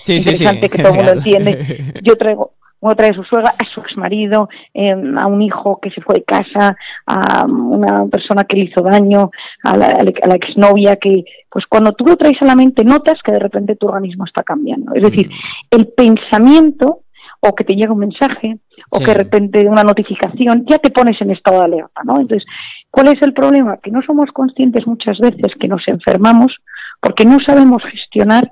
Sí, interesante, que todo el mundo entiende. Uno trae a su suegra, a su exmarido, a un hijo que se fue de casa, a una persona que le hizo daño, a la exnovia, que pues cuando tú lo traes a la mente notas que de repente tu organismo está cambiando. Es decir, el pensamiento, o que te llega un mensaje, o que de repente una notificación, ya te pones en estado de alerta, ¿no? Entonces, ¿cuál es el problema? Que no somos conscientes muchas veces que nos enfermamos porque no sabemos gestionar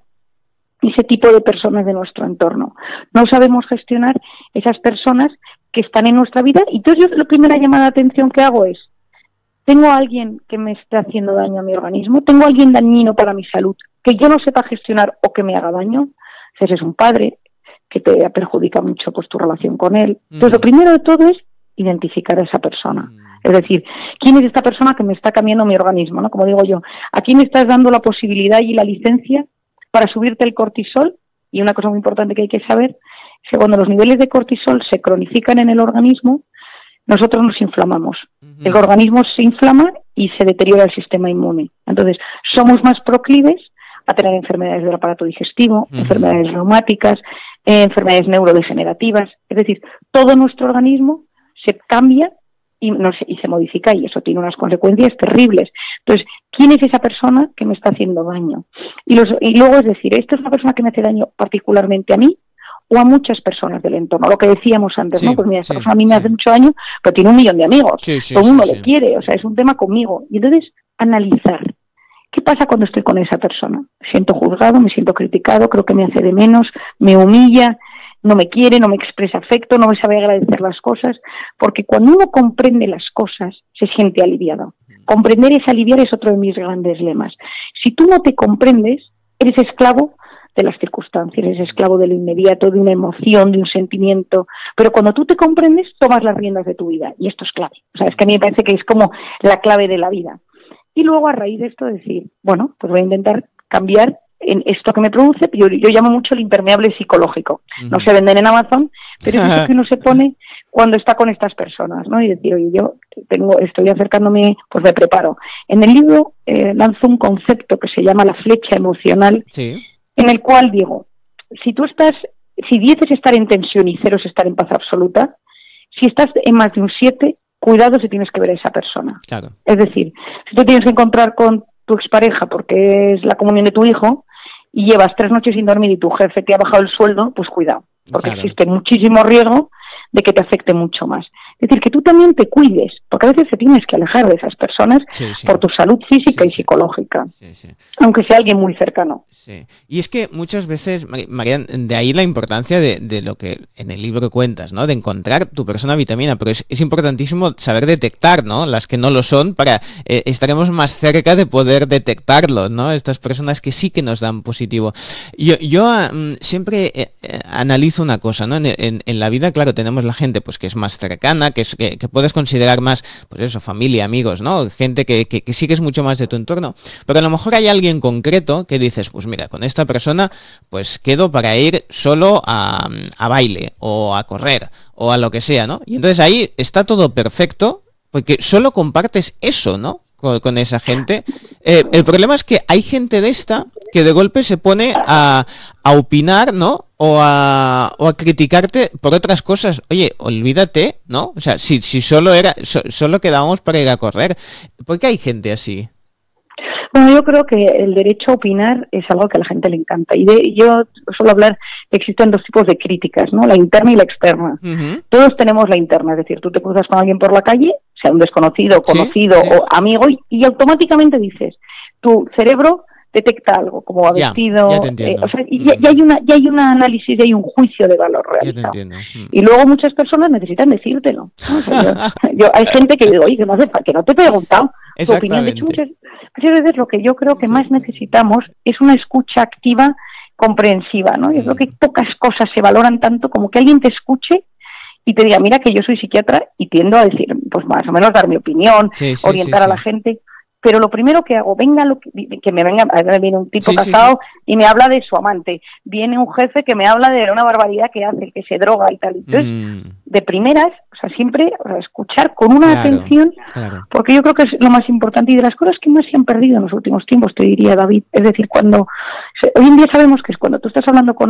ese tipo de personas de nuestro entorno. No sabemos gestionar esas personas que están en nuestra vida. Y entonces yo la primera llamada de atención que hago es, ¿tengo a alguien que me esté haciendo daño a mi organismo? ¿Tengo a alguien dañino para mi salud que yo no sepa gestionar o que me haga daño? Si eres un padre que te perjudica mucho pues tu relación con él. Entonces lo primero de todo es identificar a esa persona. Es decir, ¿quién es esta persona que me está cambiando mi organismo? ¿No? Como digo yo, aquí me estás dando la posibilidad y la licencia para subirte el cortisol, y una cosa muy importante que hay que saber es que cuando los niveles de cortisol se cronifican en el organismo, nosotros nos inflamamos. El organismo se inflama y se deteriora el sistema inmune. Entonces, somos más proclives a tener enfermedades del aparato digestivo, enfermedades reumáticas, enfermedades neurodegenerativas. Es decir, todo nuestro organismo se cambia y se modifica, y eso tiene unas consecuencias terribles. Entonces, ¿quién es esa persona que me está haciendo daño? Y luego es decir, ¿esto es una persona que me hace daño particularmente a mí o a muchas personas del entorno? Lo que decíamos antes, ¿no? Pues mira, esta persona a mí me hace mucho daño, pero tiene 1 millón de amigos. Todo el mundo le quiere, o sea, es un tema conmigo. Y entonces, analizar. ¿Qué pasa cuando estoy con esa persona? Me siento juzgado, me siento criticado, creo que me hace de menos, me humilla, no me quiere, no me expresa afecto, no me sabe agradecer las cosas, porque cuando uno comprende las cosas, se siente aliviado. Comprender es aliviar, es otro de mis grandes lemas. Si tú no te comprendes, eres esclavo de las circunstancias, eres esclavo de lo inmediato, de una emoción, de un sentimiento, pero cuando tú te comprendes, tomas las riendas de tu vida, y esto es clave. O sea, es que a mí me parece que es como la clave de la vida. Y luego, a raíz de esto, decir, bueno, pues voy a intentar cambiar en esto que me produce. Yo llamo mucho el impermeable psicológico. No se venden en Amazon, pero es eso que uno se pone cuando está con estas personas, ¿no? Y decir, oye, yo estoy acercándome, pues me preparo. En el libro lanzo un concepto que se llama la flecha emocional, en el cual digo, si 10 es estar en tensión y 0 es estar en paz absoluta, si estás en más de un 7, cuidado si tienes que ver a esa persona. Claro. Es decir, si tú tienes que encontrar con tu expareja porque es la comunión de tu hijo y llevas 3 noches sin dormir y tu jefe te ha bajado el sueldo, pues cuidado, porque existe muchísimo riesgo de que te afecte mucho más. Es decir, que tú también te cuides, porque a veces te tienes que alejar de esas personas por tu salud física y psicológica, aunque sea alguien muy cercano. Y es que muchas veces, María, de ahí la importancia de lo que en el libro cuentas, ¿no? De encontrar tu persona vitamina, pero es importantísimo saber detectar, ¿no? Las que no lo son, para estaremos más cerca de poder detectarlo, ¿no? Estas personas que sí que nos dan positivo. Yo siempre analizo una cosa, ¿no? En la vida, claro, tenemos la gente pues que es más cercana, que puedes considerar más, pues eso, familia, amigos, ¿no? Gente que sí que es mucho más de tu entorno. Pero a lo mejor hay alguien concreto que dices, pues mira, con esta persona pues quedo para ir solo a baile o a correr o a lo que sea, ¿no? Y entonces ahí está todo perfecto porque solo compartes eso, ¿no? Con esa gente. El problema es que hay gente de esta que de golpe se pone a opinar, ¿no? O a criticarte por otras cosas. Oye, olvídate, ¿no? O sea, si solo quedábamos para ir a correr. ¿Por qué hay gente así? Bueno, yo creo que el derecho a opinar es algo que a la gente le encanta. Y yo suelo hablar que existen 2 tipos de críticas, ¿no? La interna y la externa. Todos tenemos la interna, es decir, tú te cruzas con alguien por la calle, sea un desconocido, conocido o amigo, y automáticamente dices, tu cerebro detecta algo, como va vestido, ya te entiendo. O sea, ya hay un análisis, ya hay un juicio de valor realizado. Y luego muchas personas necesitan decírtelo, ¿no? O sea, hay gente que digo, oye, que no te he preguntado tu opinión. De hecho, muchas veces lo que yo creo que más necesitamos es una escucha activa, comprensiva, ¿no? Yo creo que pocas cosas se valoran tanto como que alguien te escuche y te diga, mira que yo soy psiquiatra y tiendo a decir, pues más o menos dar mi opinión, orientar a la gente. Pero lo primero que hago, viene un tipo casado y me habla de su amante, viene un jefe que me habla de una barbaridad que hace, que se droga y tal. Entonces, de primeras, o sea, siempre escuchar con una atención, porque yo creo que es lo más importante y de las cosas que más se han perdido en los últimos tiempos, te diría, David. Es decir, hoy en día sabemos que es cuando tú estás hablando con